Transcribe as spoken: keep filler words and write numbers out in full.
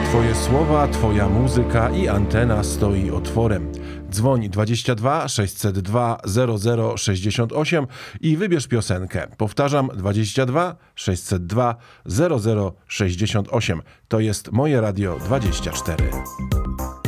Twoje słowa, Twoja muzyka i antena stoi otworem. Dzwoń dwadzieścia dwa sześćset dwa zero zero sześćdziesiąt osiem i wybierz piosenkę. Powtarzam, dwadzieścia dwa sześćset dwa zero zero sześćdziesiąt osiem. To jest Moje Radio dwadzieścia cztery.